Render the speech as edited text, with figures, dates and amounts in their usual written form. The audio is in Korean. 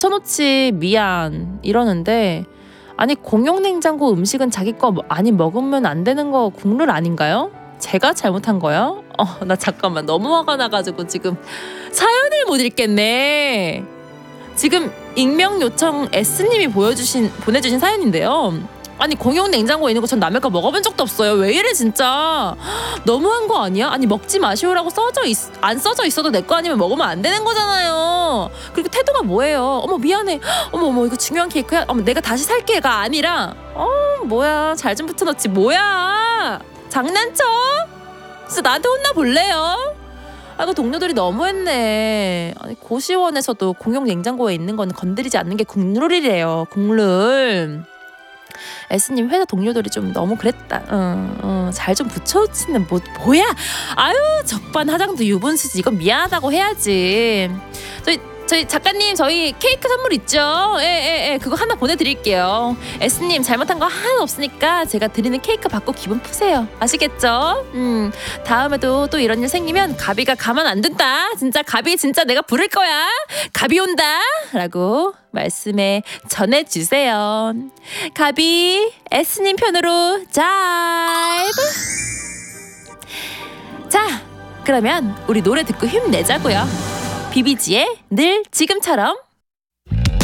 쳐놓지 미안 이러는데 아니 공용 냉장고 음식은 자기 거 아니 먹으면 안 되는 거 국룰 아닌가요? 제가 잘못한 거요? 나 잠깐만 너무 화가 나가지고 지금 사연을 못 읽겠네. 지금 익명 요청 S님이 보내주신 사연인데요. 아니 공용 냉장고에 있는 거 전 남의 거 먹어본 적도 없어요. 왜 이래 진짜. 너무한 거 아니야? 아니 먹지 마시오라고 안 써져 있어도 내 거 아니면 먹으면 안 되는 거잖아요. 그리고 태도가 뭐예요? 어머 미안해. 어머 이거 중요한 케이크야? 어머 내가 다시 살게가 아니라 뭐야 잘 좀 붙여넣지 뭐야 장난쳐? 진짜 나한테 혼나볼래요? 그 동료들이 너무했네. 아니 고시원에서도 공용 냉장고에 있는 건 건드리지 않는 게 국룰이래요. 국룰. S님 회사 동료들이 좀 너무 그랬다. 잘 좀 붙여치는 뭐야? 아유 적반하장도 유분수지. 이건 미안하다고 해야지. 저희 작가님 저희 케이크 선물 있죠? 예, 그거 하나 보내드릴게요. S님 잘못한 거 하나도 없으니까 제가 드리는 케이크 받고 기분 푸세요. 아시겠죠? 다음에도 또 이런 일 생기면 가비가 가만 안 둔다. 진짜 가비 진짜 내가 부를 거야. 가비 온다 라고 말씀해 전해주세요. 가비 S님 편으로 자이브. 자 그러면 우리 노래 듣고 힘내자고요. 비비지의 늘 지금처럼.